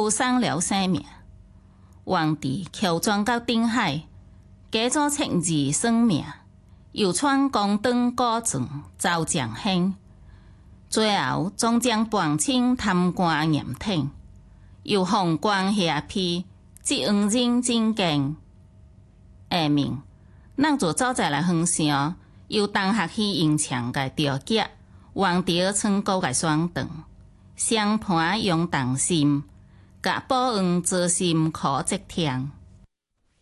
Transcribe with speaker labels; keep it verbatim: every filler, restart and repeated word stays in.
Speaker 1: 付上了性命。皇帝乔裝到定海，假作情義生命，又傳光燈告狀遭將興。最後終將半清貪官嚴聽，又紅光下批，即恩人進京。下面，咱就走在來分享，由當下去迎搶嘅調節，皇帝稱國嘅雙等，相伴用同心，甲保恩之心可則聽。